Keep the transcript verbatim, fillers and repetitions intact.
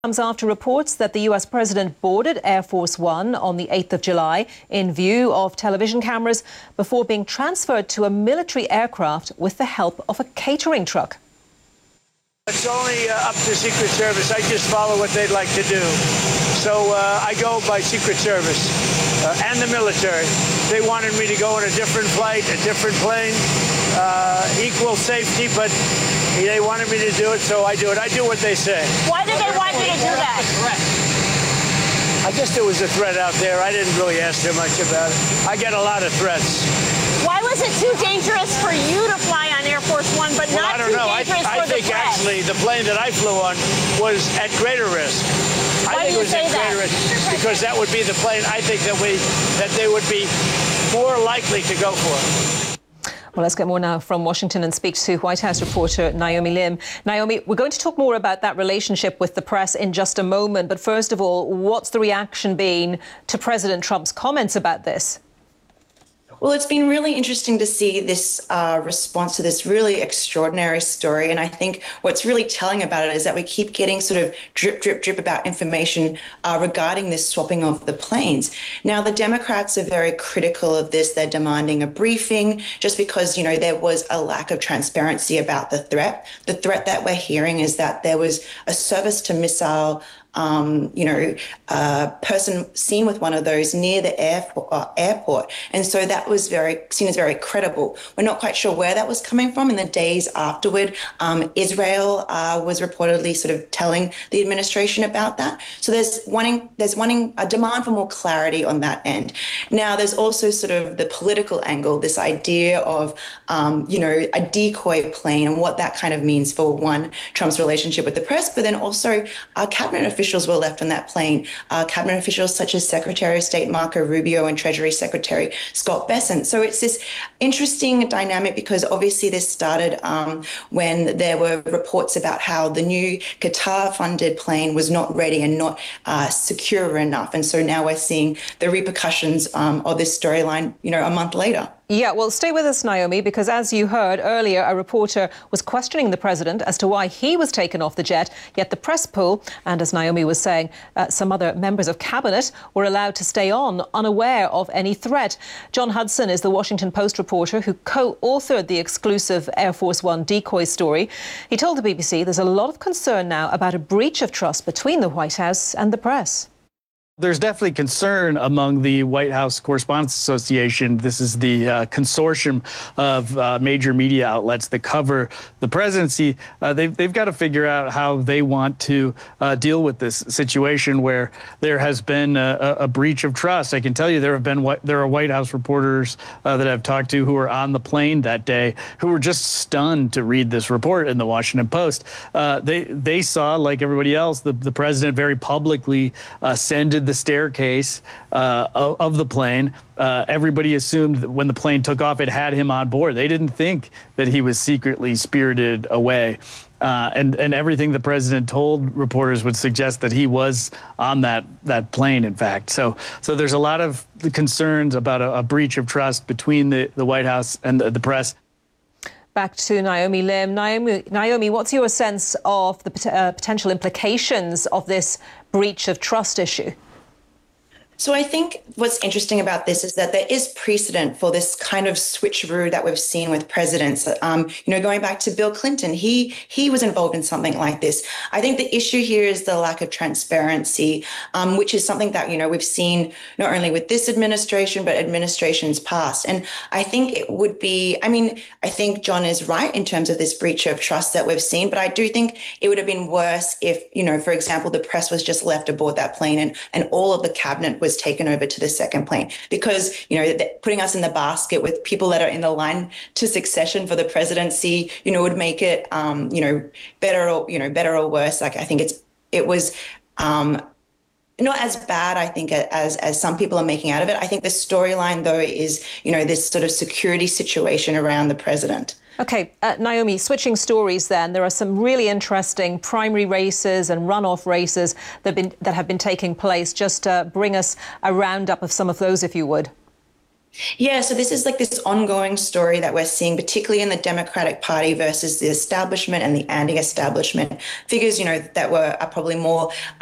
Comes after reports that the U S president boarded Air Force One on the eighth of July in view of television cameras before being transferred to a military aircraft with the help of a catering truck. It's only uh, up to Secret Service. I just follow what they'd like to do. So uh, I go by Secret Service uh, and the military. They wanted me to go on a different flight, a different plane, uh, equal safety, but they wanted me to do it, so I do it. I do what they say. Why did they want you to do that? I guess there was a threat out there. I didn't really ask too much about it. I get a lot of threats. Why was it too dangerous for you to fly on Air Force One, but well, not I don't too know. dangerous I, I for the think press? actually the plane that I flew on was at greater risk. Why I think do you it was say at greater that? risk because that would be the plane I think that we that they would be more likely to go for. Well, let's get more now from Washington and speak to White House reporter Naomi Lim. Naomi, we're going to talk more about that relationship with the press in just a moment. But first of all, what's the reaction been to President Trump's comments about this? Well, it's been really interesting to see this uh, response to this really extraordinary story. And I think what's really telling about it is that we keep getting sort of drip, drip, drip about information uh, regarding this swapping of the planes. Now, the Democrats are very critical of this. They're demanding a briefing just because, you know, there was a lack of transparency about the threat. The threat that we're hearing is that there was a service to missile Um, you know, a person seen with one of those near the airport, uh, airport. And so that was very seen as very credible. We're not quite sure where that was coming from. In the days afterward, um, Israel uh, was reportedly sort of telling the administration about that. So there's wanting, there's wanting a demand for more clarity on that end. Now, there's also sort of the political angle, this idea of, um, you know, a decoy plane and what that kind of means for, one, Trump's relationship with the press, but then also our cabinet officials officials were left on that plane. Uh, cabinet officials such as Secretary of State Marco Rubio and Treasury Secretary Scott Bessent. So it's this interesting dynamic because obviously this started um, when there were reports about how the new Qatar-funded plane was not ready and not uh, secure enough. And so now we're seeing the repercussions um, of this storyline, you know, a month later. Yeah, well, stay with us, Naomi, because as you heard earlier, a reporter was questioning the president as to why he was taken off the jet, yet the press pool, and as Naomi was saying, uh, some other members of cabinet were allowed to stay on, unaware of any threat. John Hudson is the Washington Post reporter who co-authored the exclusive Air Force One decoy story. He told the B B C there's a lot of concern now about a breach of trust between the White House and the press. There's definitely concern among the White House Correspondents Association. This is the uh, consortium of uh, major media outlets that cover the presidency. Uh, they've, they've got to figure out how they want to uh, deal with this situation where there has been a, a breach of trust. I can tell you there have been there are White House reporters uh, that I've talked to who were on the plane that day who were just stunned to read this report in the Washington Post. Uh, they they saw, like everybody else, the, the president very publicly uh, sended the the staircase uh, of, of the plane. Uh, everybody assumed that when the plane took off, it had him on board. They didn't think that he was secretly spirited away. Uh, and, and everything the president told reporters would suggest that he was on that, that plane, in fact. So, so there's a lot of concerns about a, a breach of trust between the, the White House and the, the press. Back to Naomi Lim. Naomi, Naomi, what's your sense of the pot uh, potential implications of this breach of trust issue? So I think what's interesting about this is that there is precedent for this kind of switcheroo that we've seen with presidents. Um, you know, going back to Bill Clinton, he he was involved in something like this. I think the issue here is the lack of transparency, um, which is something that, you know, we've seen not only with this administration, but administrations past. And I think it would be, I mean, I think John is right in terms of this breach of trust that we've seen, but I do think it would have been worse if, you know, for example, the press was just left aboard that plane and, and all of the cabinet was taken over to the second plane, because, you know, putting us in the basket with people that are in the line to succession for the presidency, you know, would make it, um, you know, better or, you know, better or worse. Like, I think it's, it was, um, not as bad, I think, as as some people are making out of it. I think the storyline, though, is, you know, this sort of security situation around the president. OK, uh, Naomi, switching stories then, there are some really interesting primary races and runoff races that have been, that have been taking place. Just uh, bring us a roundup of some of those, if you would. Yeah, so this is like this ongoing story that we're seeing, particularly in the Democratic Party versus the establishment and the anti-establishment figures, you know, that were are probably more